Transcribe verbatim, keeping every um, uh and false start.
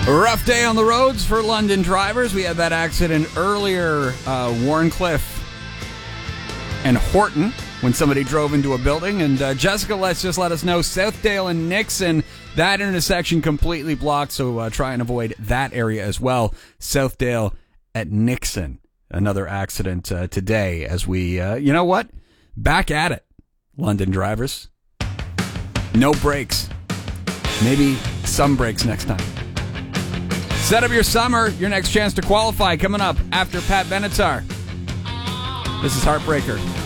Rough day on the roads for London drivers. We had that accident earlier, uh, Warncliffe and Horton, when somebody drove into a building. And uh, Jessica, let's just let us know, Southdale and Nixon, that intersection completely blocked, so uh, try and avoid that area as well. Southdale at Nixon, another accident uh, today as we, uh, you know what? Back at it, London drivers. No brakes. Maybe some brakes next time. Set up your summer. Your next chance to qualify coming up after Pat Benatar. This is Heartbreaker.